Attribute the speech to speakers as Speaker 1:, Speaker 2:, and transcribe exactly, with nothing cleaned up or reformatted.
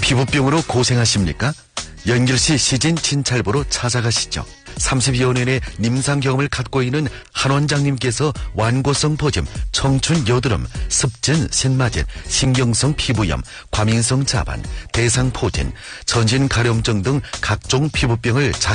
Speaker 1: 피부병으로 고생하십니까? 연길시 시진 진찰보로 찾아가시죠. 삼십여 년의 임상 경험을 갖고 있는 한 원장님께서 완고성 보즘, 청춘 여드름, 습진, 신마진, 신경성 피부염, 과민성 자반, 대상포진, 전신 가려움증 등 각종 피부병을